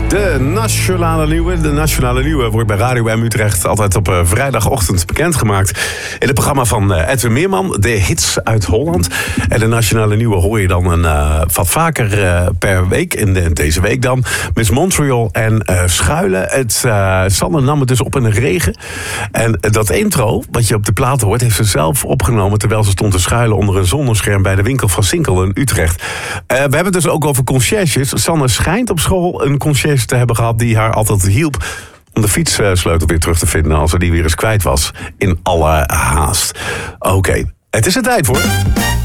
De Nationale Nieuwe wordt bij Radio M Utrecht altijd op vrijdagochtend bekendgemaakt. In het programma van Edwin Meerman, de hits uit Holland. En de Nationale Nieuwe hoor je dan wat vaker per week. In deze week dan Miss Montreal en Schuilen. Sander nam het dus op in de regen. En dat intro, wat je op de plaat hoort, heeft ze zelf opgenomen terwijl ze stond te schuilen onder een zonnescherm bij de winkel van Sinkel in Utrecht. We hebben het dus ook over conciërges. Sander schijnt op school een conciërge te hebben gehad die haar altijd hielp om de fietssleutel weer terug te vinden als ze die weer eens kwijt was. In alle haast. Oké, het is er tijd voor.